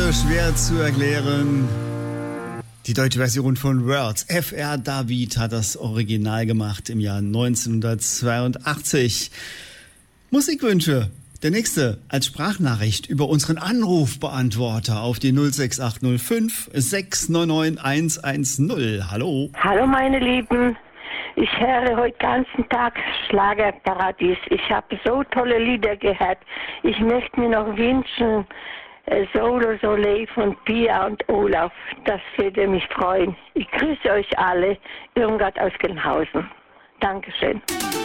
Worte schwer zu erklären. Die deutsche Version von Words. F.R. David hat das Original gemacht im Jahr 1982. Musikwünsche. Der nächste als Sprachnachricht über unseren Anrufbeantworter auf die 06805 699 110. Hallo. Hallo meine Lieben. Ich höre heute ganzen Tag Schlagerparadies. Ich habe so tolle Lieder gehört. Ich möchte mir noch wünschen, Solo Soleil von Pia und Olaf. Das würde mich freuen. Ich grüße euch alle. Irmgard aus Gelnhausen. Dankeschön.